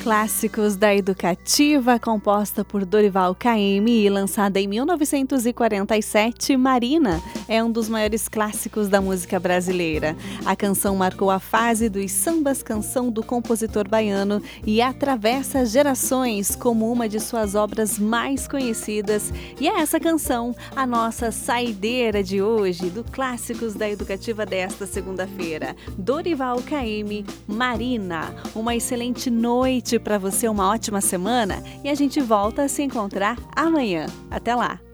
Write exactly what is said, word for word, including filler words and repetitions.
Clássicos da Educativa, composta por Dorival Caymmi e lançada em mil novecentos e quarenta e sete, Marina é um dos maiores clássicos da música brasileira. A canção marcou a fase dos sambas canção do compositor baiano e atravessa gerações como uma de suas obras mais conhecidas. E é essa canção a nossa saideira de hoje, do Clássicos da Educativa desta segunda-feira. Dorival Caymmi, Marina. Uma excelente noite para você, uma ótima semana e a gente volta a se encontrar amanhã. Até lá!